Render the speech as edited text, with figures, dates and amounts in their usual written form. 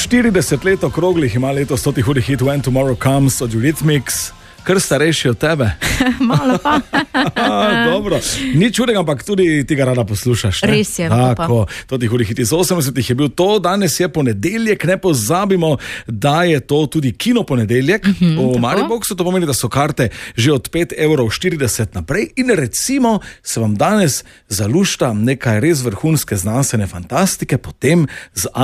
40 let okroglih ima letos 100 hudih hit When Tomorrow Comes od Eurythmics. Kar starejši od tebe. Malo pa. Dobro, ni čudega, ampak tudi ti ga rada poslušaš. Ne? Res je. Tako, to ti hudih hit iz 80-ih je bil to, danes je ponedeljek, ne pozabimo, da je to tudi kino ponedeljek. V Mariboxu to pomeni, da so karte že od 5,40 € naprej in recimo se vam danes zalušta nekaj res vrhunske znanstvene fantastike, potem z